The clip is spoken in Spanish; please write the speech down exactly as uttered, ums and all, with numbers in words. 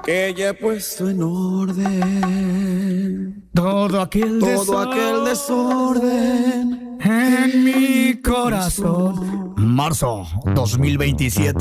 que ya he puesto en orden todo aquel todo desorden aquel desorden en mi corazón. Marzo dos mil veintisiete.